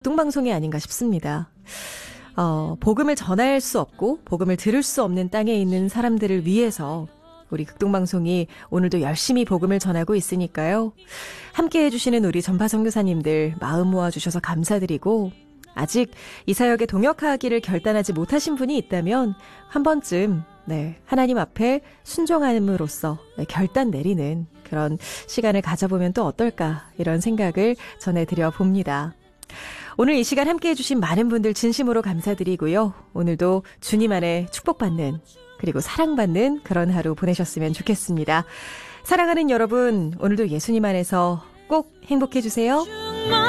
극동방송이 아닌가 싶습니다. 복음을 전할 수 없고 복음을 들을 수 없는 땅에 있는 사람들을 위해서 우리 극동방송이 오늘도 열심히 복음을 전하고 있으니까요. 함께 해주시는 우리 전파 선교사님들 마음 모아주셔서 감사드리고, 아직 이 사역에 동역하기를 결단하지 못하신 분이 있다면 한 번쯤 하나님 앞에 순종함으로써 결단 내리는 그런 시간을 가져보면 또 어떨까, 이런 생각을 전해드려 봅니다. 오늘 이 시간 함께 해주신 많은 분들 진심으로 감사드리고요. 오늘도 주님 안에 축복받는, 그리고 사랑받는 그런 하루 보내셨으면 좋겠습니다. 사랑하는 여러분, 오늘도 예수님 안에서 꼭 행복해주세요.